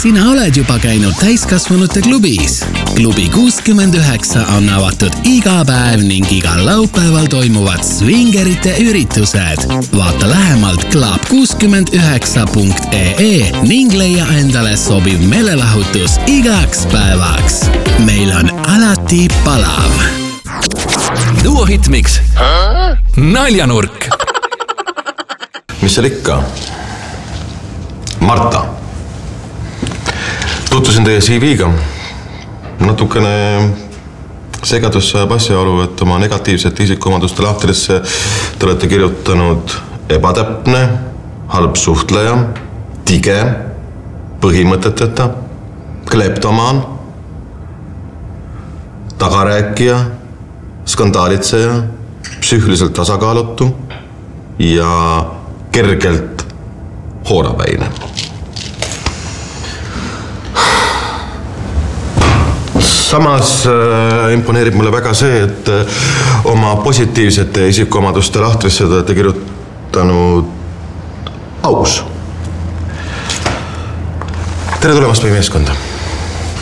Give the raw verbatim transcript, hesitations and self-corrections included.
sina oled juba käinud täiskasvanute klubis. Klubi kuuskümmend üheksa on avatud iga päev ning igal laupäeval toimuvad swingerite üritused. Vaata lähemalt club kuuskümmend üheksa punkt ee ning leia endale sobiv meelelahutus igaks päevaks. Meil on alati palav. Duo Hitmix. Naljanurk. Mis seal ikka? Marta. Tutvusin teie C V-ga. Natukene segadus saab asjaolu, et oma negatiivsete isikuomaduste lahtrisse te olete kirjutanud ebatäpne, halb suhtleja, tige, põhimõteteta, kleptomaan, tagarääkija, skandaalitseja, psüühiliselt tasakaalutu ja kergelt hoorapäine. Samas äh, imponeerib mulle väga see, et äh, oma positiivsete isikuomaduste lahtrisse te olete kirjutanud aus. Tere tulemast meie meeskonda!